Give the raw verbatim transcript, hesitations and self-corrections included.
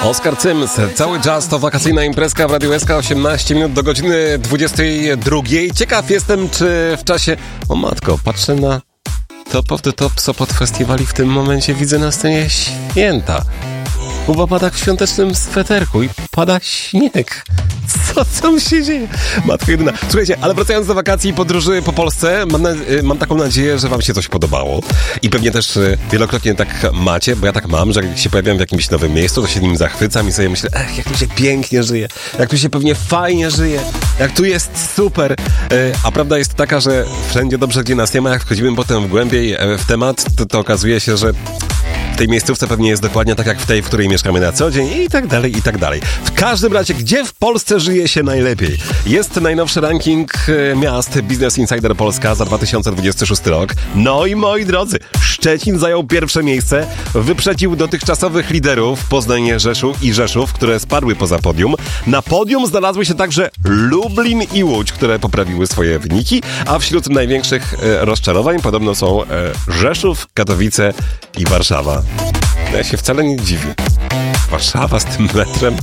Oskar Cyms, cały jazz to wakacyjna imprezka w Radiu S K, osiemnaście minut do godziny dwudziestej drugiej. Ciekaw jestem, czy w czasie... O matko, patrzę na Top of the Top Sopot Festiwali, w tym momencie widzę na scenie Święta. Kuba pada w świątecznym sweterku i pada śnieg. Co tam się dzieje? Matko jedyna. Słuchajcie, ale wracając do wakacji i podróży po Polsce, mam, na, mam taką nadzieję, że wam się coś podobało. I pewnie też wielokrotnie tak macie, bo ja tak mam, że jak się pojawiam w jakimś nowym miejscu, to się nim zachwycam i sobie myślę, ech, jak tu się pięknie żyje, jak tu się pewnie fajnie żyje, jak tu jest super. A prawda jest taka, że wszędzie dobrze, gdzie nas nie ma, jak wchodzimy potem w głębiej w temat, to, to okazuje się, że w tej miejscówce pewnie jest dokładnie tak jak w tej, w której mieszkamy na co dzień i tak dalej, i tak dalej. W każdym razie, gdzie w Polsce żyje się najlepiej? Jest najnowszy ranking miast Business Insider Polska za dwa tysiące dwudziesty szósty rok. No i moi drodzy, Szczecin zajął pierwsze miejsce, wyprzedził dotychczasowych liderów Poznań, Rzeszów i Rzeszów, które spadły poza podium. Na podium znalazły się także Lublin i Łódź, które poprawiły swoje wyniki, a wśród największych e, rozczarowań podobno są e, Rzeszów, Katowice i Warszawa. Ja się wcale nie dziwię. Warszawa z tym metrem.